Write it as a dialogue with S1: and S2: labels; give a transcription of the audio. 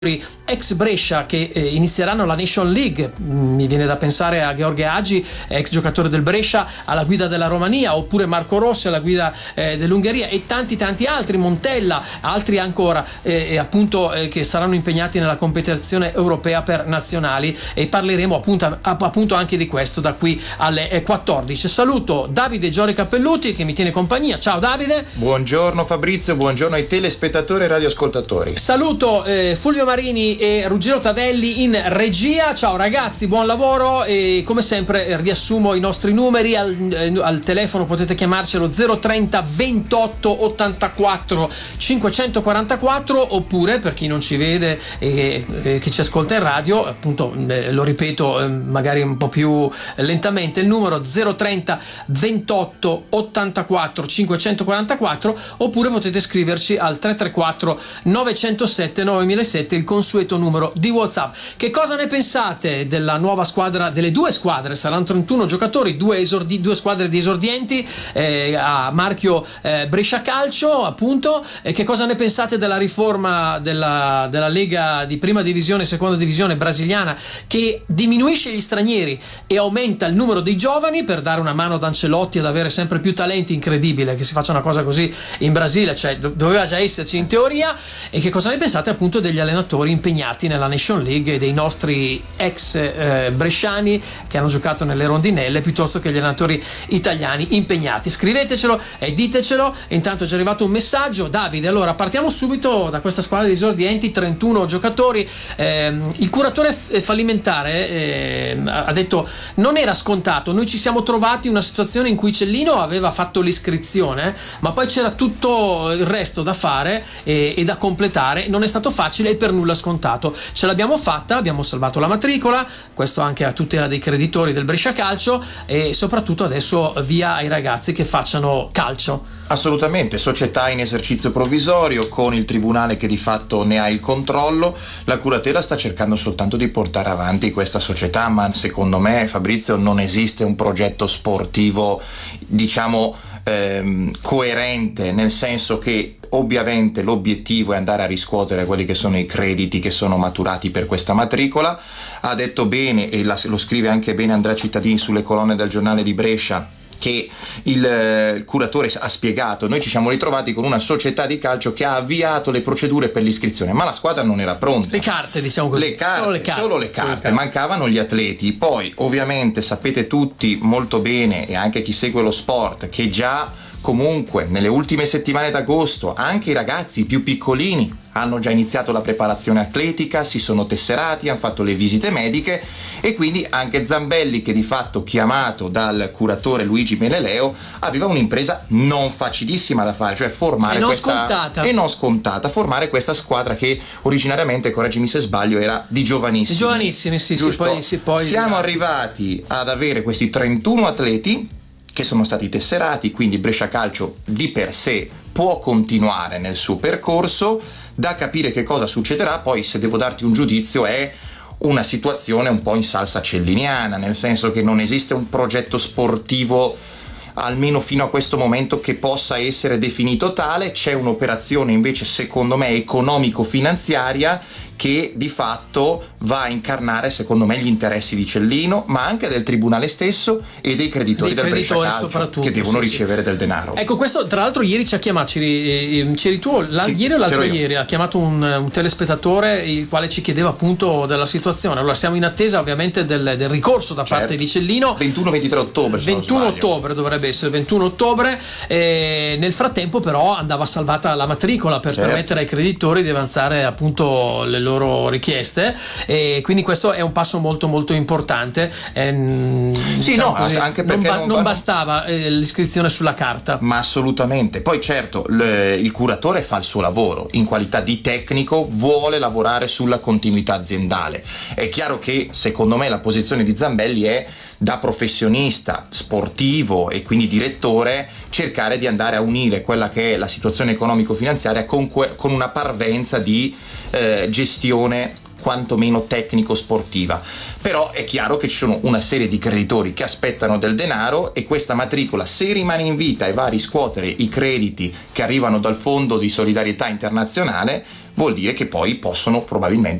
S1: ex Brescia che inizieranno la Nation League. Mi viene da pensare a Gheorghe Hagi, ex giocatore del Brescia, alla guida della Romania, oppure Marco Rossi alla guida dell'Ungheria, e tanti altri, Montella, altri ancora appunto che saranno impegnati nella competizione europea per nazionali, e parleremo appunto anche di questo da qui alle 14. Saluto Davide Giori Cappelluti che mi tiene compagnia. Ciao Davide.
S2: Buongiorno Fabrizio, buongiorno ai telespettatori e radioascoltatori.
S1: Saluto Fulvio Marini e Ruggero Tavelli in regia. Ciao ragazzi, buon lavoro, e come sempre riassumo i nostri numeri. Al telefono potete chiamarcelo 030 28 84 544, oppure per chi non ci vede e che ci ascolta in radio, appunto lo ripeto magari un po' più lentamente, il numero 030 28 84 544, oppure potete scriverci al 334 907 9007, il consueto numero di WhatsApp. Che cosa ne pensate della nuova squadra, delle due squadre? Saranno 31 giocatori, due squadre di esordienti a marchio Brescia Calcio, appunto. Che cosa ne pensate della riforma della Lega di prima divisione e seconda divisione brasiliana, che diminuisce gli stranieri e aumenta il numero dei giovani per dare una mano ad Ancelotti ad avere sempre più talenti? Incredibile che si faccia una cosa così in Brasile, cioè doveva già esserci in teoria. E che cosa ne pensate appunto degli allenatori impegnati nella Nation League e dei nostri ex bresciani che hanno giocato nelle rondinelle, piuttosto che gli allenatori italiani impegnati? Scrivetecelo e ditecelo. Intanto è arrivato un messaggio. Davide, allora partiamo subito da questa squadra di esordienti, 31 giocatori. Il curatore fallimentare ha detto non era scontato, noi ci siamo trovati in una situazione in cui Cellino aveva fatto l'iscrizione, ma poi c'era tutto il resto da fare e da completare. Non è stato facile e per nulla scontato. Ce l'abbiamo fatta, abbiamo salvato la matricola, questo anche a tutela dei creditori del Brescia Calcio, e soprattutto adesso via ai ragazzi che facciano calcio.
S2: Assolutamente, società in esercizio provvisorio con il tribunale che di fatto ne ha il controllo. La curatela sta cercando soltanto di portare avanti questa società, ma secondo me, Fabrizio, non esiste un progetto sportivo, diciamo, coerente, nel senso che ovviamente l'obiettivo è andare a riscuotere quelli che sono i crediti che sono maturati per questa matricola. Ha detto bene, e lo scrive anche bene Andrea Cittadini sulle colonne del giornale di Brescia, che il curatore ha spiegato: noi ci siamo ritrovati con una società di calcio che ha avviato le procedure per l'iscrizione, ma la squadra non era pronta.
S1: Le carte, diciamo così.
S2: Solo le carte, mancavano gli atleti. Poi ovviamente sapete tutti molto bene, e anche chi segue lo sport, che già comunque nelle ultime settimane d'agosto anche i ragazzi più piccolini hanno già iniziato la preparazione atletica, si sono tesserati, hanno fatto le visite mediche, e quindi anche Zambelli, che di fatto chiamato dal curatore Luigi Meneleo, aveva un'impresa non facilissima da fare, cioè formare non scontata, formare questa squadra che originariamente, correggimi se sbaglio, era di giovanissimi.
S1: Giovanissimi, sì, poi
S2: siamo arrivati ad avere questi 31 atleti che sono stati tesserati, quindi Brescia Calcio di per sé può continuare nel suo percorso. Da capire che cosa succederà. Poi, se devo darti un giudizio, è una situazione un po' in salsa celliniana, nel senso che non esiste un progetto sportivo, almeno fino a questo momento, che possa essere definito tale. C'è un'operazione invece, secondo me, economico-finanziaria che di fatto va a incarnare, secondo me, gli interessi di Cellino, ma anche del tribunale stesso e dei creditori del Brescia Calcio, che devono ricevere del denaro.
S1: Ecco, questo tra l'altro ieri ci ha chiamato, c'eri tu ieri o l'altro ieri, ha chiamato un telespettatore il quale ci chiedeva appunto della situazione. Allora siamo in attesa ovviamente del ricorso da parte di Cellino.
S2: 21-23 ottobre
S1: 21 ottobre dovrebbe essere, 21 ottobre. Nel frattempo però andava salvata la matricola per permettere ai creditori di avanzare appunto le loro richieste, e quindi questo è un passo molto molto importante.
S2: Anche perché
S1: non bastava l'iscrizione sulla carta.
S2: Ma assolutamente. Poi certo, il curatore fa il suo lavoro, in qualità di tecnico vuole lavorare sulla continuità aziendale. È chiaro che secondo me la posizione di Zambelli è, da professionista sportivo e quindi direttore, cercare di andare a unire quella che è la situazione economico-finanziaria con una parvenza di gestione quantomeno tecnico-sportiva. Però è chiaro che ci sono una serie di creditori che aspettano del denaro, e questa matricola, se rimane in vita e va a riscuotere i crediti che arrivano dal Fondo di Solidarietà Internazionale, vuol dire che poi possono probabilmente